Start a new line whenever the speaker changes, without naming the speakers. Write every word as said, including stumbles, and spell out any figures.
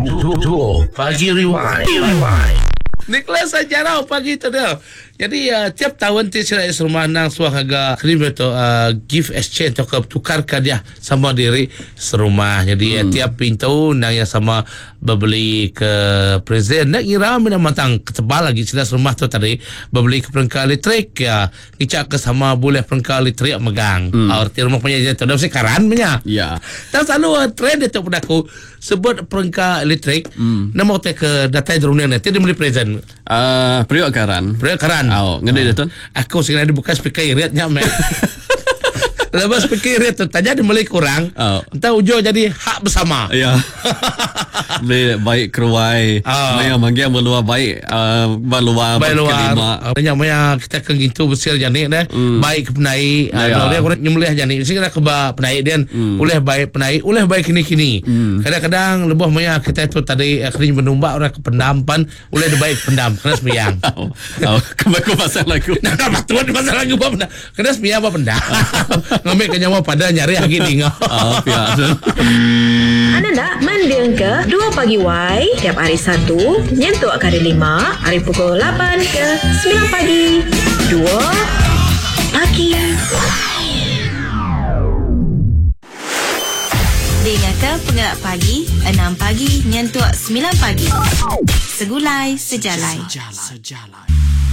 Duo Pagi Rewind. Nicholas Sajarau pagi tu dia. Jadi uh, tiap tahun ti sila rumah nang suah agak krim tu uh, gift exchange atau tukarkan dia sama diri serumah. Jadi hmm. uh, tiap pintu nang yang sama berbeli ke present nak kira mina matang ketebal lagi sila rumah tu tadi berbeli ke perangkat elektrik ya. Icak ke sama boleh perangkat elektrik megang. Hmm. Arti rumah punya je tu dah sekaran punya.
Ya.
Dan selalu uh, trend itu pada aku sebut perangkat elektrik hmm. nama kita ke data drone nanti dia beli present.
Uh, periuk karan.
Periuk karan.
Oh, ngede dia tu.
Aku sekarang dibuka speaker iritnya mek. Lepas speaker irit tu tanya dia mulai kurang. Oh. Entah ujung jadi hak bersama.
Ya. Boleh baik keruai. Oh. Maya mangga meluar baik uh, meluar
baik luar. Banyak maya kita ke gitu besar jani dah. Mm. Baik ke penai. Kalau dia kurang nyembelih jani. Mesti kena ke penai dia. Mm. Uleh baik penai, uleh baik kini-kini. Mm. Kadang-kadang lebih maya kita tu tadi akhirnya menumbak orang ke pendampan, uleh dia baik pendam kena sembiang. Oh. Oh.
Kebaku pasal lagu.
Nah, betul pasal lagu apa pendam. Kena sembiang apa pendam. Ngambil ke nyawa pada nyari lagi tinggal.
Oh, biasa.
Anda nak mendiang ke Dua Pagi Y tiap hari Sabtu nyentuh ke hari lima, hari pukul lapan ke sembilan pagi. Dua Pagi.
Dengarkan Penggerak Pagi enam pagi nyentuh sembilan pagi. Segulai sejalai. Sejalai. Sejalai.